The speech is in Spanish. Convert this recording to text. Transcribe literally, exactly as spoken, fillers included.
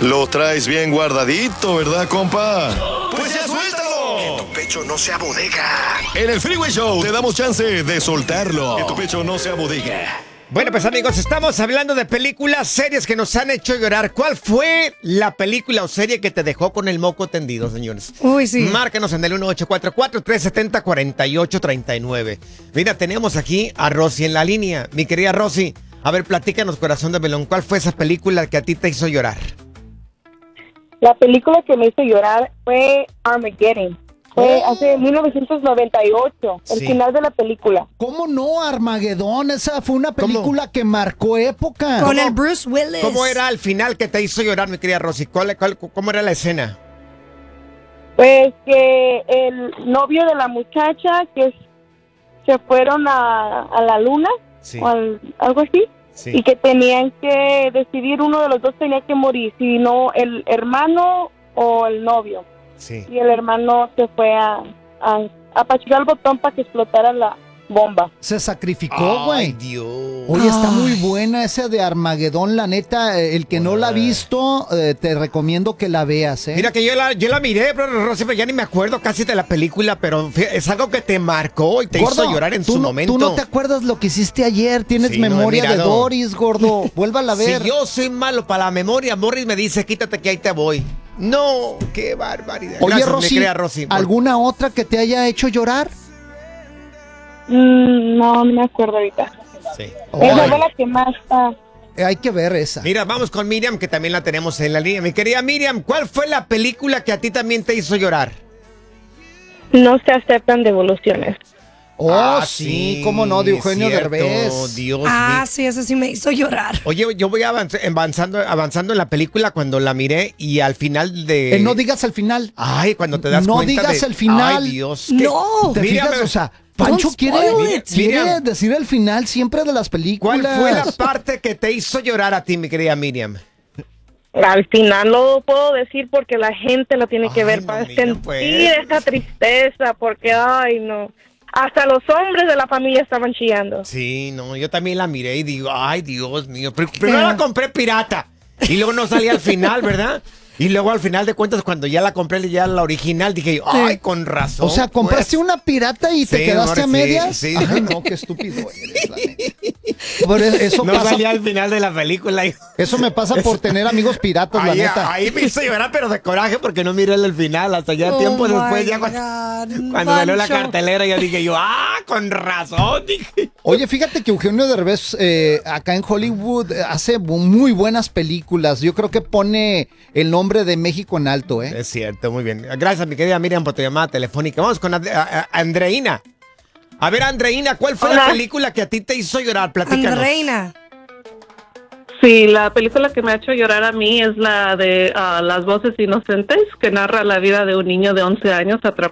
Lo traes bien guardadito, ¿verdad, compa? Pues ya suéltalo. Que tu pecho no sea bodega. En el Freeway Show te damos chance de soltarlo. Que tu pecho no sea bodega. Bueno, pues amigos, estamos hablando de películas, series que nos han hecho llorar. ¿Cuál fue la película o serie que te dejó con el moco tendido, señores? Uy, sí. Márcanos en el uno ocho cuatro cuatro, tres siete cero, cuatro ocho tres nueve. Mira, tenemos aquí a Rosy en la línea. Mi querida Rosy, a ver, platícanos, corazón de melón. ¿Cuál fue esa película que a ti te hizo llorar? La película que me hizo llorar fue Armageddon. Fue hace mil novecientos noventa y ocho, el Sí. final de la película. ¿Cómo no, Armagedón? Esa fue una película que marcó época. Con ¿Cómo? el Bruce Willis. ¿Cómo era el final que te hizo llorar, mi querida Rosy? ¿Cuál, cuál, ¿Cómo era la escena? Pues que el novio de la muchacha que se fueron a, a la luna, Sí. o al- algo así, Sí. y que tenían que decidir, uno de los dos tenía que morir, si no el hermano o el novio. Sí. Y el hermano se fue a, a, a apachurar el botón para que explotara la bomba. Se sacrificó, Ay, güey. Dios. Oye, está Ay. muy buena esa de Armagedón, la neta. eh, El que no la ha visto, eh, te recomiendo que la veas, ¿eh? Mira que yo la, yo la miré, pero Rosy, pero ya ni me acuerdo casi de la película, pero fí- es algo que te marcó y te Gordo, hizo llorar en tú su no, momento. Tú no te acuerdas lo que hiciste ayer. Tienes Sí, no he memoria de mirado. Doris, gordo. Vuélvala a ver. Si yo soy malo para la memoria, Morris me dice, quítate que ahí te voy. No, qué barbaridad. Oye, Gracias, Rosy, mi querida Rosy, por- ¿alguna otra que te haya hecho llorar? Mm, no, no me acuerdo ahorita. Sí. Esa Ay, fue la que más está. eh, hay que ver esa. Mira, vamos con Miriam, que también la tenemos en la línea. Mi querida Miriam, ¿cuál fue la película que a ti también te hizo llorar? No se aceptan devoluciones. Oh, Ah, sí, cómo no, de Eugenio cierto, Derbez. Dios Ah, mío. sí, eso sí me hizo llorar. Oye, yo voy avanz- avanzando, avanzando en la película cuando la miré y al final de... Eh, no digas el final. Ay, cuando te das No cuenta digas de- el final. Ay, Dios. qué- No. ¿Te Miriam, fijas? O sea, Pancho Don't quiere, spoil it. quiere Miriam. decir el final siempre de las películas. ¿Cuál fue la parte que te hizo llorar a ti, mi querida Miriam? Al final no lo puedo decir porque la gente lo tiene que Ay, ver no, para mira, sentir pues. esa tristeza, porque, ay, no. Hasta los hombres de la familia estaban chillando. Sí, no, yo también la miré y digo, ay, Dios mío. Pr- Primero la compré pirata y luego no salía al final, ¿verdad? Y luego al final de cuentas, cuando ya la compré ya la original, dije, ay, con razón. O sea, compraste pues. una pirata y te Sí, quedaste a amor, sí, medias. sí. Ay, no, qué estúpido eres, la neta. Por eso, eso No pasa- salía al final de la película. y- eso me pasa por tener amigos piratas, la Ahí, neta. ahí me hizo llorar, pero de coraje porque no miré el final. Hasta ya Oh tiempo my después, ya cuando, God, cuando salió la Pancho. cartelera, yo dije yo, ah, con razón. Dije. Oye, fíjate que Eugenio Derbez eh, acá en Hollywood eh, hace bu- muy buenas películas. Yo creo que pone el nombre de México en alto, ¿eh? Es cierto, muy bien. Gracias, mi querida Miriam, por tu llamada telefónica. Vamos con And- a- a- Andreina. A ver, Andreina, ¿cuál fue la Hola. película que a ti te hizo llorar? Platícanos. Andreina. Sí, la película que me ha hecho llorar a mí es la de ah, Las voces inocentes, que narra la vida de un niño de once años